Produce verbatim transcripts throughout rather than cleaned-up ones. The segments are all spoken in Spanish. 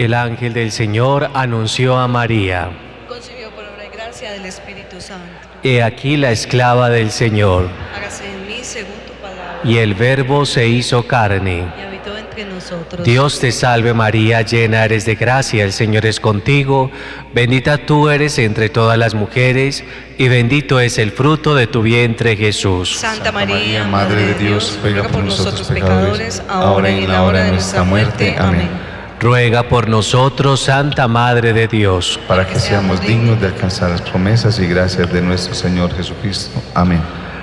El ángel del Señor anunció a María: Concibió por obra y gracia del Espíritu Santo. He aquí la esclava del Señor. Hágase en mí según tu palabra. Y el Verbo se hizo carne. Y habitó entre nosotros. Dios te salve María, llena eres de gracia, el Señor es contigo. Bendita tú eres entre todas las mujeres, y bendito es el fruto de tu vientre, Jesús. Santa María, Madre de Dios, ruega por nosotros pecadores, ahora y en la hora de nuestra muerte. Amén. Ruega por nosotros, Santa Madre de Dios, para que seamos dignos de alcanzar las promesas y gracias de nuestro Señor Jesucristo. Amén.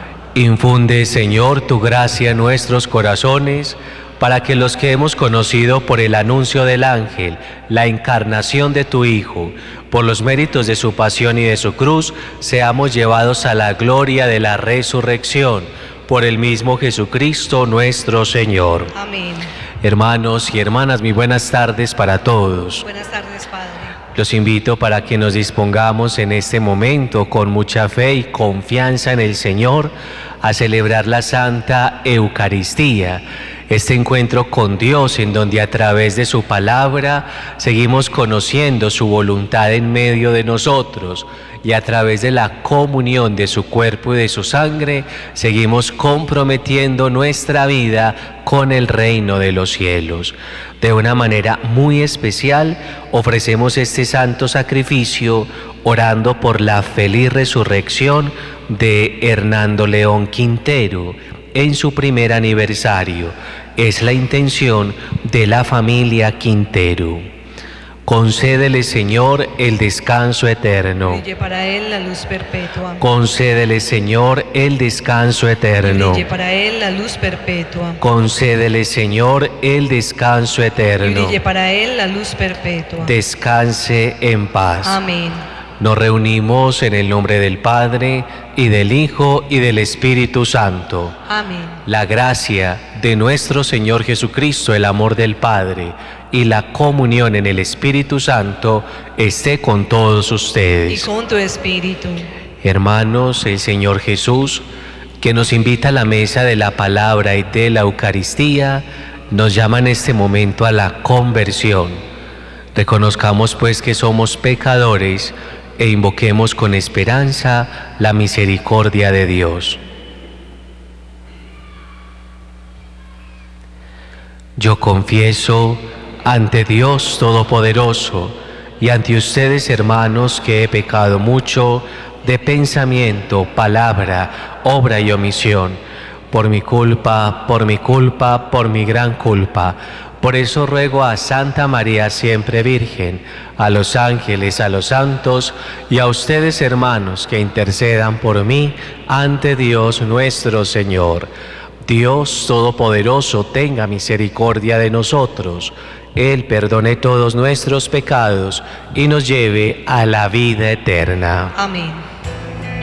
Infunde, Señor, tu gracia en nuestros corazones, para que los que hemos conocido por el anuncio del ángel la encarnación de tu Hijo, por los méritos de su pasión y de su cruz, seamos llevados a la gloria de la resurrección, por el mismo Jesucristo nuestro Señor. Amén. Hermanos y hermanas, muy buenas tardes para todos. Buenas tardes, Padre. Los invito para que nos dispongamos en este momento con mucha fe y confianza en el Señor a celebrar la Santa Eucaristía, este encuentro con Dios en donde a través de su palabra seguimos conociendo su voluntad en medio de nosotros, y a través de la comunión de su cuerpo y de su sangre seguimos comprometiendo nuestra vida con el reino de los cielos. De una manera muy especial ofrecemos este santo sacrificio orando por la feliz resurrección de Hernando León Quintero en su primer aniversario. Es la intención de la familia Quintero. Concédele, Señor, el descanso eterno. Brille para él la luz perpetua. Concédele, Señor, el descanso eterno. Brille para él la luz perpetua. Concédele, Señor, el descanso eterno. Brille para él la luz perpetua. Descanse en paz. Amén. Nos reunimos en el nombre del Padre, y del Hijo, y del Espíritu Santo. Amén. La gracia de nuestro Señor Jesucristo, el amor del Padre, y la comunión en el Espíritu Santo esté con todos ustedes. Y con tu espíritu. Hermanos, el Señor Jesús, que nos invita a la mesa de la palabra y de la Eucaristía, nos llama en este momento a la conversión. Reconozcamos pues que somos pecadores e invoquemos con esperanza la misericordia de Dios. Yo confieso ante Dios Todopoderoso y ante ustedes, hermanos, que he pecado mucho de pensamiento, palabra, obra y omisión, por mi culpa, por mi culpa, por mi gran culpa. Por eso ruego a Santa María siempre Virgen, a los ángeles, a los santos y a ustedes, hermanos, que intercedan por mí ante Dios nuestro Señor. Dios Todopoderoso tenga misericordia de nosotros, Él perdone todos nuestros pecados y nos lleve a la vida eterna. Amén.